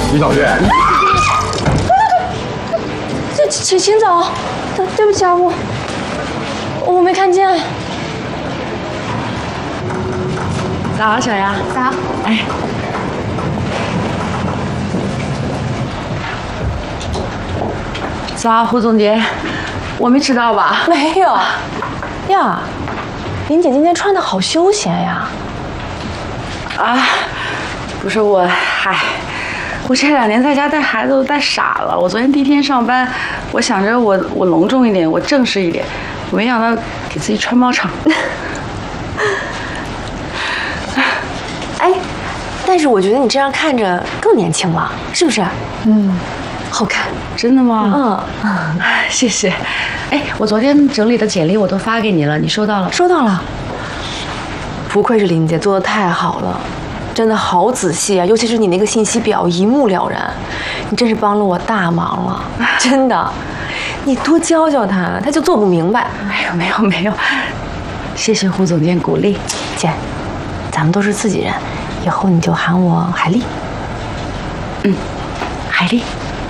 于小月， 请走，对不起啊，我没看见。 早，小杨。 早。 哎。早，胡总监，我没迟到吧？ 没有。呀，林姐今天穿的好休闲呀。 啊，不是我，我这2年在家带孩子都带傻了。我昨天第一天上班，我想着我隆重一点，我正式一点，我没想到给自己穿毛长。 哎，但是我觉得你这样看着更年轻了，是不是？嗯，好看。 真的吗？嗯，谢谢。哎，我昨天整理的简历我都发给你了，你收到了？ 收到了。不愧是林姐，做的太好了，真的好仔细啊！尤其是你那个信息表，一目了然，你真是帮了我大忙了，真的。你多教教他，他就做不明白。 哎呦，没有，谢谢胡总监鼓励。 姐，咱们都是自己人，以后你就喊我海丽。 嗯，海丽。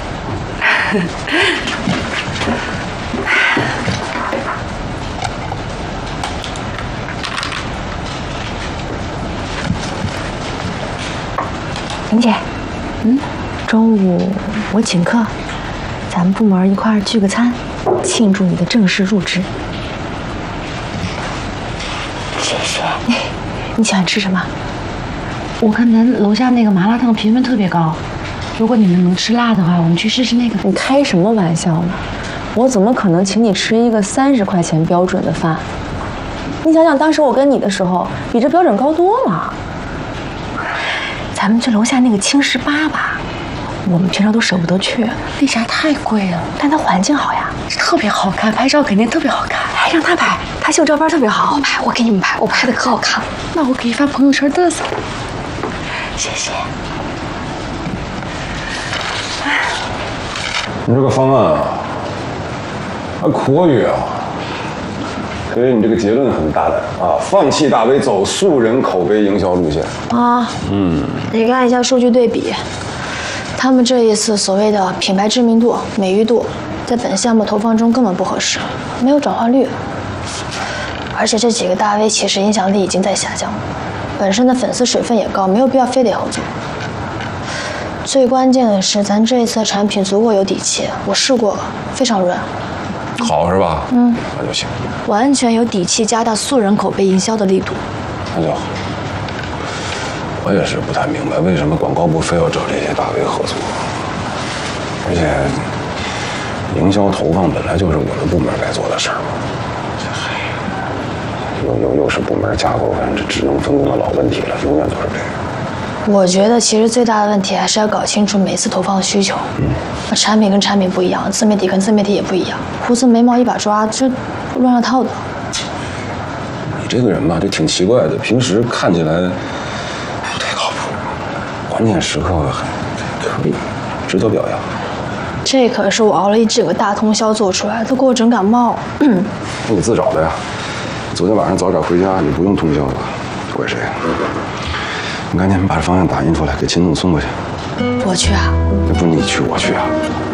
林姐，中午我请客，咱们部门一块儿聚个餐，庆祝你的正式入职。谢谢。你喜欢吃什么？ 我看咱楼下那个麻辣烫评分特别高，如果你们能吃辣的话，我们去试试那个。 你开什么玩笑呢？我怎么可能请你吃一个30块钱标准的饭？你想想，当时我跟你的时候，比这标准高多了。咱们去楼下那个轻食吧吧，我们平常都舍不得去， 那家太贵了， 但它环境好呀， 特别好看，拍照肯定特别好看。 哎，让他拍，他秀照片特别好。我拍，我给你们拍，我拍的可好看了。 那我可以发朋友圈嘚瑟。谢谢。 你这个方案啊，还可以啊。所以你这个结论很大胆啊，放弃大 V 走素人口碑营销路线啊。你看一下数据对比，他们这一次所谓的品牌知名度、美誉度，在本项目投放中根本不合适，没有转化率。而且这几个大 V 其实影响力已经在下降了，本身的粉丝水分也高，没有必要非得合作。最关键的是，咱这一次的产品足够有底气，我试过了，非常软。 好是吧？那就行。 完全有底气，加大素人口碑营销的力度。 那就好。我也是不太明白，为什么广告部非要找这些大 V 合作？而且，营销投放本来就是我们部门该做的事儿嘛。又是部门架构，反正这职能分工的老问题了，永远都是这样。 我觉得其实最大的问题还是要搞清楚每次投放的需求。产品跟产品不一样，自媒体跟自媒体也不一样，胡子眉毛一把抓，这乱了套的。 你这个人吧，就挺奇怪的，平时看起来不太靠谱，关键时刻还可以，值得表扬。 这可是我熬了一整个大通宵做出来的，都给我整感冒。 那你自找的呀。昨天晚上早点回家，你不用通宵吧？怪谁？你赶紧把这方案打印出来，给秦总送过去。 我去啊？ 那不是你去，我去啊。